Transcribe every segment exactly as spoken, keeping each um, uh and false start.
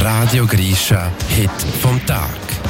Radio Grisha Hit vom Tag.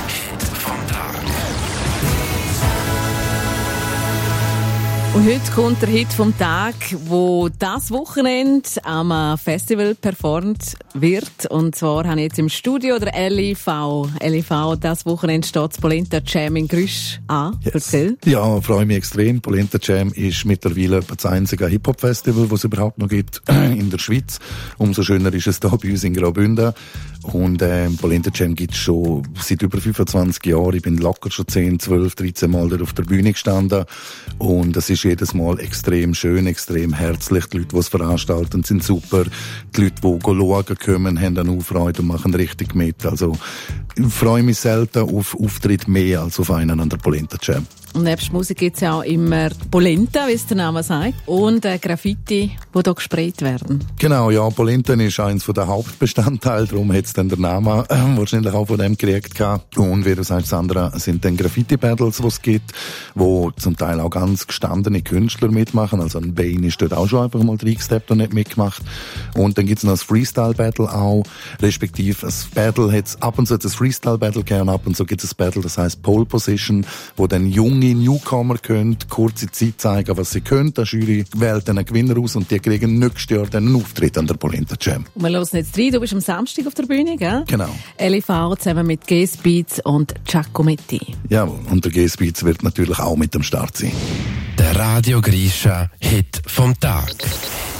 Und heute kommt der Hit vom Tag, wo das Wochenende am Festival performt wird. Und zwar habe ich jetzt im Studio der L I V. L I V, das Wochenende steht das Polenta Jam in Grüsch an. Yes. Erzähl. Ja, freue mich extrem. Polenta Jam ist mittlerweile das einzige Hip-Hop-Festival, das es überhaupt noch gibt in der Schweiz. Umso schöner ist es da bei uns in Graubünden. Und äh, Polenta Jam gibt es schon seit über fünfundzwanzig Jahren. Ich bin locker schon zehn, zwölf, dreizehn Mal da auf der Bühne gestanden. Und es ist jedes Mal extrem schön, extrem herzlich. Die Leute, die es veranstalten, sind super. Die Leute, die schauen kommen, haben dann auch Freude und machen richtig mit. Also ich freue mich selten auf Auftritt mehr als auf einen an der Polenta Jam. Und nebst Musik gibt es ja auch immer Polenta, wie es der Name sagt, und äh, Graffiti, die hier gesprayt werden. Genau, ja, Polenta ist eins der Hauptbestandteile, darum hat es dann der Name äh, wahrscheinlich auch von dem gekriegt gehabt. Und wie du sagst, das andere sind dann Graffiti-Battles, die es gibt, wo zum Teil auch ganz gestandene Künstler mitmachen. Also ein Bane ist dort auch schon einfach mal reingesteppt und nicht mitgemacht. Und dann gibt es noch das Freestyle-Battle auch, respektive das Battle hat es ab und zu das Freestyle-Battle gegeben, ab und zu gibt es ein Battle, das heisst Pole Position, wo dann junge Newcomer können kurze Zeit zeigen, was sie können. Die Jury wählt dann einen Gewinner aus und die kriegen nächstes Jahr dann einen Auftritt an der Polenta Jam. Und wir hören jetzt rein, du bist am Samstag auf der Bühne, gell? Genau. L I V zusammen mit G-Speeds und Giacometti. Jawohl, und der G-Speeds wird natürlich auch mit am Start sein. Der Radio Grisha Hit vom Tag.